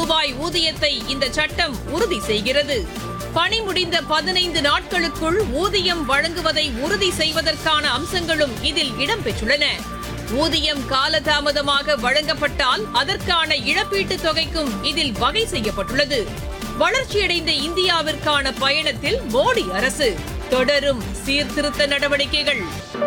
ரூபாய் ஊதியத்தை இந்த சட்டம் உறுதி செய்கிறது. பணி முடிந்த 15 நாட்களுக்குள் ஊதியம் வழங்குவதை உறுதி செய்வதற்கான அம்சங்களும் இதில் இடம்பெற்றுள்ளன. ஊதியம் காலதாமதமாக வழங்கப்பட்டால் அதற்கான இழப்பீட்டுத் தொகைக்கும் இதில் வகை செய்யப்பட்டுள்ளது. வளர்ச்சியடைந்த இந்தியாவிற்கான பயணத்தில் மோடி அரசு தொடரும் சீர்திருத்த நடவடிக்கைகள்.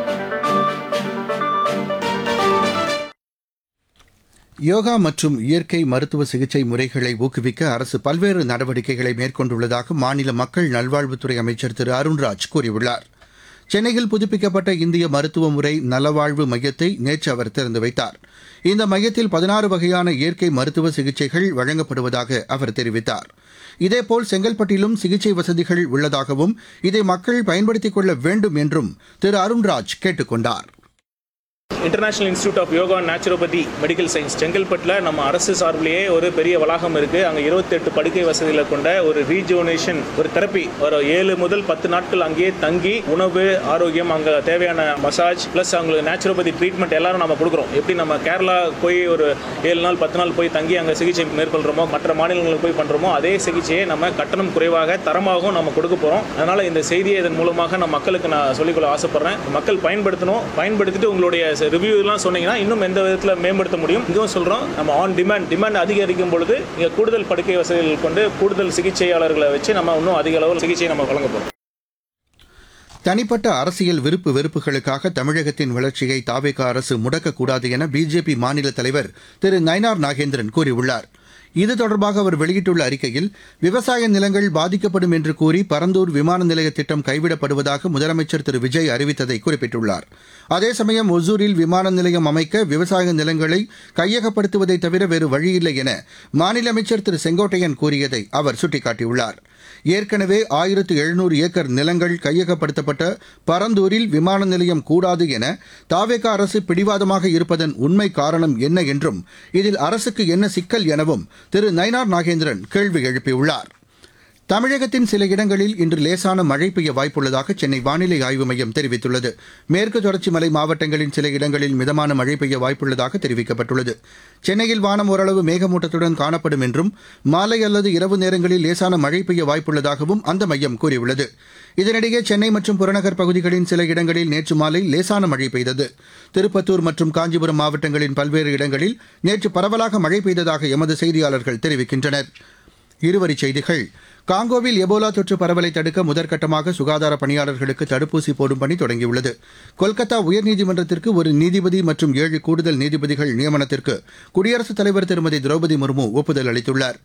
யோகா மற்றும் இயற்கை மருத்துவ சிகிச்சை முறைகளை ஊக்குவிக்க அரசு பல்வேறு நடவடிக்கைகளை மேற்கொண்டுள்ளதாக மாநில மக்கள் நல்வாழ்வுத்துறை அமைச்சர் திரு அருண்ராஜ் கூறியுள்ளார். சென்னையில் புதுப்பிக்கப்பட்ட இந்திய மருத்துவ முறை நலவாழ்வு மையத்தை நேற்று அவர் திறந்து வைத்தார். இந்த மையத்தில் 16 வகையான இயற்கை மருத்துவ சிகிச்சைகள் வழங்கப்படுவதாக அவர் தெரிவித்தார். இதேபோல் செங்கல்பட்டிலும் சிகிச்சை வசதிகள் உள்ளதாகவும் இதை மக்கள் பயன்படுத்திக் கொள்ள வேண்டும் என்றும் திரு அருண்ராஜ் கேட்டுக் கொண்டார். International institute of yoga and naturopathy medical science செங்கல்பட்டில் நம்ம அரசு சார்பிலேயே ஒரு பெரிய வளாகம் இருக்குது. அங்கே 28 படுக்கை வசதிகளை கொண்ட ஒரு ரீஜுவனேஷன் ஒரு தெரப்பி ஒரு 7 முதல் 10 நாட்கள் அங்கேயே தங்கி உணவு ஆரோக்கியம் அங்கே தேவையான மசாஜ் ப்ளஸ் அவங்களுக்கு நேச்சுரோபதி ட்ரீட்மெண்ட் எல்லாரும் நம்ம கொடுக்குறோம். எப்படி நம்ம கேரளா போய் ஒரு 7 நாள் 10 நாள் போய் தங்கி அங்கே சிகிச்சை மேற்கொள்கிறோமோ மற்ற மாநிலங்களுக்கு போய் பண்ணுறோமோ அதே சிகிச்சையை நம்ம கட்டணம் குறைவாக தரமாகவும் நம்ம கொடுக்க போகிறோம். அதனால் இந்த செய்தியை இதன் மூலமாக நம்ம மக்களுக்கு நான் சொல்லிக்கொள்ள ஆசைப்படுறேன். மக்கள் பயன்படுத்தணும். பயன்படுத்திட்டு உங்களுடைய ரிவ்யூ எல்லாம் சொன்னீங்கன்னா இன்னும் எந்த விதத்தில் மேம்படுத்த முடியும். இதுவும் சொல்கிறோம், நம்ம ஆன் டிமாண்ட் அதிகரிக்கும் பொழுது இங்கே கூடுதல் படுக்கை வசதிகள் கொண்டு கூடுதல் சிகிச்சையாளர்களை வச்சு நம்ம இன்னும் அதிக அளவில் சிகிச்சையை நம்ம வழங்க போகிறோம். தனிப்பட்ட அரசியல் விருப்பு வெறுப்புகளுக்காக தமிழகத்தின் வளர்ச்சியை தாவேகா அரசு முடக்கக்கூடாது என பிஜேபி மாநில தலைவர் திரு நயினார் நாகேந்திரன் கூறியுள்ளார். இது தொடர்பாக அவர் வெளியிட்டுள்ள அறிக்கையில் விவசாய நிலங்கள் பாதிக்கப்படும் என்று கூறி பரந்தூர் விமான நிலைய திட்டம் கைவிடப்படுவதாக முதலமைச்சர் திரு விஜய் அறிவித்ததை குறிப்பிட்டுள்ளார். அதேசமயம் ஒசூரில் விமான நிலையம் அமைக்க விவசாய நிலங்களை கையகப்படுத்துவதை தவிர வேறு வழியில்லை என மாநில அமைச்சர் திரு செங்கோட்டையன் கூறியதை அவர் சுட்டிக்காட்டியுள்ளார். ஏற்கனவே 1700 ஏக்கர் நிலங்கள் கையகப்படுத்தப்பட்ட பரந்தூரில் விமான நிலையம் கூடாது என தாவேகா அரசு பிடிவாதமாக இருப்பதன் உண்மை காரணம் என்ன என்றும் இதில் அரசுக்கு என்ன சிக்கல் எனவும் திரு நயினார் நாகேந்திரன் கேள்வி எழுப்பியுள்ளார். தமிழகத்தின் சில இடங்களில் இன்று லேசான மழை பெய்ய வாய்ப்புள்ளதாக சென்னை வானிலை ஆய்வு மையம் தெரிவித்துள்ளது. மேற்கு தொடர்ச்சி மலை மாவட்டங்களின் சில இடங்களில் மிதமான மழை பெய்ய வாய்ப்புள்ளதாக தெரிவிக்கப்பட்டுள்ளது. சென்னையில் வானம் ஓரளவு மேகமூட்டத்துடன் காணப்படும் என்றும் மாலை அல்லது இரவு நேரங்களில் லேசான மழை பெய்ய வாய்ப்புள்ளதாகவும் அந்த மையம் கூறியுள்ளது. இதனிடையே சென்னை மற்றும் புறநகர் பகுதிகளின் சில இடங்களில் நேற்று மாலை லேசான மழை பெய்தது. திருப்பத்தூர் மற்றும் காஞ்சிபுரம் மாவட்டங்களின் பல்வேறு இடங்களில் நேற்று பரவலாக மழை பெய்ததாக எமது செய்தியாளர்கள் தெரிவிக்கின்றனர். இருவரிச் செய்திகள். காங்கோவில் எபோலா தொற்று பரவலை தடுக்க முதற்கட்டமாக சுகாதார பணியாளர்களுக்கு தடுப்பூசி போடும் பணி தொடங்கியுள்ளது. கொல்கத்தா உயர்நீதிமன்றத்திற்கு ஒரு நீதிபதி மற்றும் 7 கூடுதல் நீதிபதிகள் நியமனத்திற்கு குடியரசுத் தலைவர் திருமதி திரௌபதி முர்மு ஒப்புதல் அளித்துள்ளார்.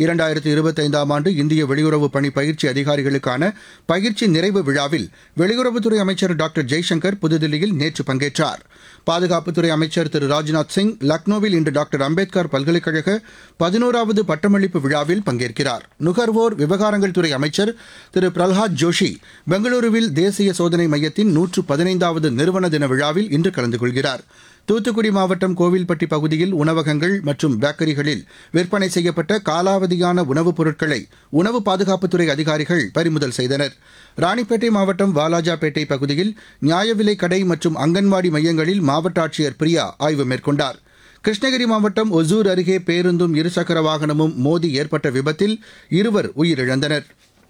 2025ஆம் ஆண்டு இந்திய வெளியுறவு பணி பயிற்சி அதிகாரிகளுக்கான பயிற்சி நிறைவு விழாவில் வெளியுறவுத்துறை அமைச்சர் டாக்டர் ஜெய்சங்கர் புதுதில்லியில் நேற்று பங்கேற்றார். பாதுகாப்புத்துறை அமைச்சர் திரு ராஜ்நாத் சிங் லக்னோவில் இன்று டாக்டர் அம்பேத்கர் பல்கலைக்கழக 11வது பட்டமளிப்பு விழாவில் பங்கேற்கிறார். நுகர்வோர் விவகாரங்கள் துறை அமைச்சர் திரு பிரல்ஹாத் ஜோஷி பெங்களூருவில் தேசிய சோதனை மையத்தின் 115வது நிறுவன தின விழாவில் இன்று கலந்து கொள்கிறார். தூத்துக்குடி மாவட்டம் கோவில்பட்டி பகுதியில் உணவகங்கள் மற்றும் பேக்கரிகளில் விற்பனை செய்யப்பட்ட காலாவதியான உணவுப் பொருட்களை உணவு பாதுகாப்புத்துறை அதிகாரிகள் பறிமுதல் செய்தனர். ராணிப்பேட்டை மாவட்டம் வாலாஜாபேட்டை பகுதியில் நியாய விலைக் கடை மற்றும் அங்கன்வாடி மையங்களில் மாவட்ட ஆட்சியர் பிரியா ஆய்வு மேற்கொண்டார். கிருஷ்ணகிரி மாவட்டம் ஒசூர் அருகே பேருந்தும் இருசக்கர வாகனமும் மோதி ஏற்பட்ட விபத்தில் 2 உயிரிழந்தனர்.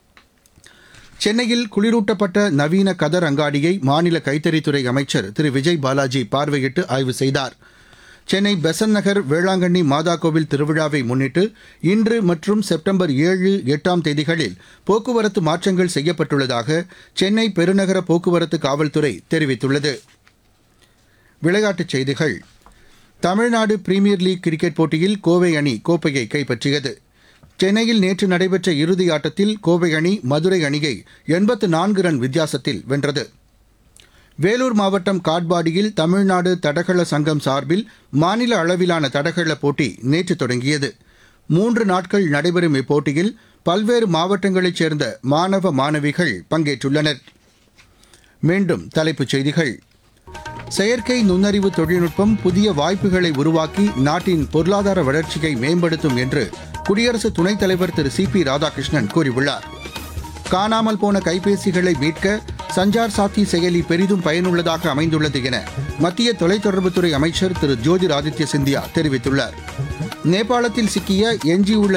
சென்னையில் குளிரூட்டப்பட்ட நவீன கதர் அங்காடியை மாநில கைத்தறித்துறை அமைச்சர் திரு விஜய் பாலாஜி பார்வையிட்டு ஆய்வு செய்தார். சென்னை பெசன்ட் நகர் வேளாங்கண்ணி மாதா கோவில் திருவிழாவை முன்னிட்டு இன்று மற்றும் செப்டம்பர் 7, 8ஆம் தேதிகளில் போக்குவரத்து மாற்றங்கள் செய்யப்பட்டுள்ளதாக சென்னை பெருநகர போக்குவரத்து காவல்துறை தெரிவித்துள்ளது. விளையாட்டுச் செய்திகள். தமிழ்நாடு பிரீமியர் லீக் கிரிக்கெட் போட்டியில் கோவை அணி கோப்பையை கைப்பற்றியது. சென்னையில் நேற்று நடைபெற்ற இறுதி ஆட்டத்தில் கோவை அணி மதுரை அணியை 84 ரன் வித்தியாசத்தில் வென்றது. வேலூர் மாவட்டம் காட்பாடியில் தமிழ்நாடு தடகள சங்கம் சார்பில் மாநில அளவிலான தடகள போட்டி நேற்று தொடங்கியது. 3 நாட்கள் நடைபெறும் இப்போட்டியில் பல்வேறு மாவட்டங்களைச் சேர்ந்த மாணவ மாணவிகள் பங்கேற்றுள்ளனர். மீண்டும் தலைப்புச் செய்திகள். செயற்கை நுண்ணறிவு தொழில்நுட்பம் புதிய வாய்ப்புகளை உருவாக்கி நாட்டின் பொருளாதார வளர்ச்சியை மேம்படுத்தும் என்று குடியரசு துணைத் தலைவர் திரு சி.பி. ராதாகிருஷ்ணன் கூறியுள்ளார். காணாமல் போன கைபேசிகளை மீட்க சஞ்சார் சாத்தி செயலி பெரிதும் பயனுள்ளதாக அமைந்துள்ளது என மத்திய தொலைத்தொடர்புத்துறை அமைச்சர் திரு ஜோதிர் ஆதித்ய சிந்தியா தெரிவித்துள்ளார். நேபாளத்தில் சிக்கிய எஞ்சியுள்ள